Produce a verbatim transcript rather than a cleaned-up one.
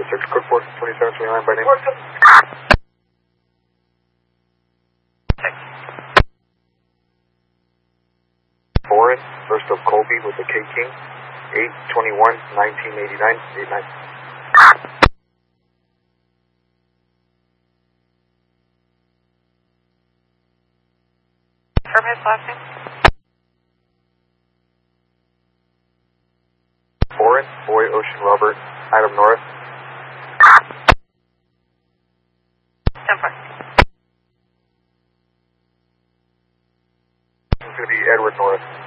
six, code four, twenty-seven twenty-nine by name. Foreign, first of Colby with the K King, eight twenty-one nineteen eighty-nine, eighty-nine. From his last name? Foreign, Boy, Ocean, Robert, Adam North. Temper. It's going to be Edward North.